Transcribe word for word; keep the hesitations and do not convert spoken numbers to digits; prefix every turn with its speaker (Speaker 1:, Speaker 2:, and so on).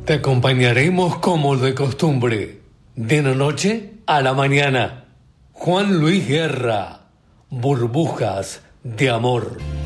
Speaker 1: Te acompañaremos como de costumbre, de la noche a la mañana. Juan Luis Guerra, Burbujas de Amor.